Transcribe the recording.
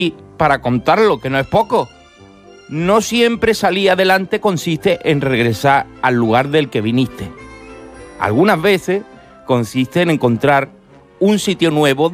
Y para contarlo, que no es poco, no siempre salir adelante consiste en regresar al lugar del que viniste. Algunas veces consiste en encontrar un sitio nuevo